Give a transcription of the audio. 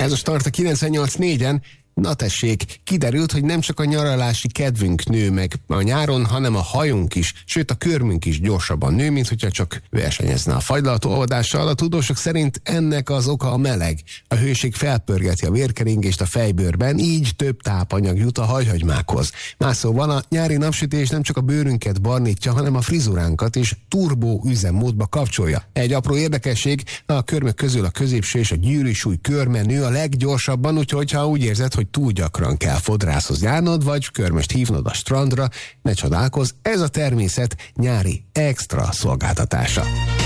Ez a Start a 98.4-en. Na tessék, kiderült, hogy nem csak a nyaralási kedvünk nő meg a nyáron, hanem a hajunk is, sőt a körmünk is gyorsabban nő, mint hogyha csak versenyezne a fagylaltolvadással. A tudósok szerint ennek az oka a meleg. A hőség felpörgeti a vérkeringést a fejbőrben, így több tápanyag jut a hajhagymákhoz. Más szóval a nyári napsütés nem csak a bőrünket barnítja, hanem a frizuránkat is turbó üzemmódba kapcsolja. Egy apró érdekesség, a körmök közül a középső és a gyűrűsúly körme nő a leggyorsabban, úgyhogy ha úgy érzed, hogy túl gyakran kell fodrászhoz járnod, vagy körmöst hívnod a strandra, ne csodálkozz, ez a természet nyári extra szolgáltatása.